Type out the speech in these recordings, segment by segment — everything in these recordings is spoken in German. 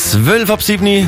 12:07.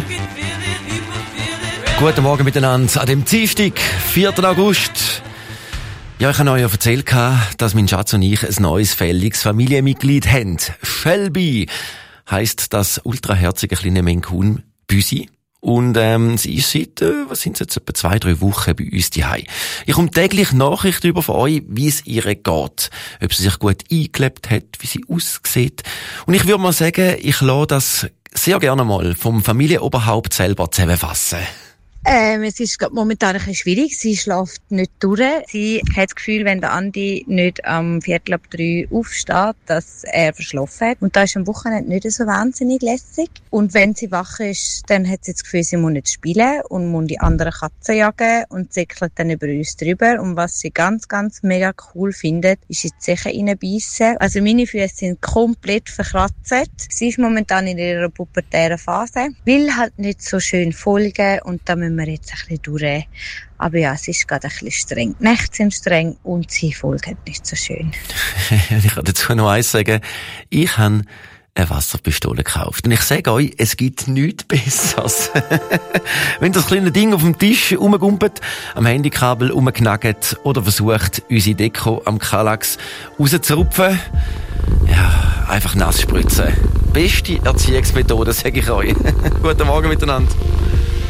Guten Morgen miteinander an dem Dienstag, 4. August. Ja, ich habe euch ja erzählt, dass mein Schatz und ich ein neues fälliges Familienmitglied haben. Shelby heisst das ultraherzige kleine Maine Coon Büsi. Und sie ist seit, etwa 2-3 Wochen bei uns daheim. Ich komme täglich Nachrichten über von euch, wie es ihr geht. Ob sie sich gut eingelebt hat, wie sie aussieht. Und ich würde mal sagen, ich lasse das sehr gerne mal vom Familienoberhaupt selber zusammenfassen. Es ist gerade momentan ein bisschen schwierig. Sie schläft nicht durch. Sie hat das Gefühl, wenn der Andi nicht am 2:45 aufsteht, dass er verschlafen hat. Und da ist am Wochenende nicht so wahnsinnig lässig. Und wenn sie wach ist, dann hat sie das Gefühl, sie muss nicht spielen und muss die anderen Katzen jagen und zickelt dann über uns drüber. Und was sie ganz, ganz mega cool findet, ist in die Zeche reinbeissen. Also meine Füße sind komplett verkratzt. Sie ist momentan in ihrer pubertären Phase, will halt nicht so schön folgen und da müssen wir jetzt ein bisschen durch. Aber ja, es ist gerade ein bisschen streng. Die Nächte sind streng und sie folgen nicht so schön. Ich kann dazu noch eins sagen. Ich habe eine Wasserpistole gekauft. Und ich sage euch, es gibt nichts Besseres. Wenn das kleine Ding auf dem Tisch rumgumpelt, am Handykabel rumknackt oder versucht, unsere Deko am Kallax rauszurupfen, ja, einfach nass spritzen. Beste Erziehungsmethode, sage ich euch. Guten Morgen miteinander.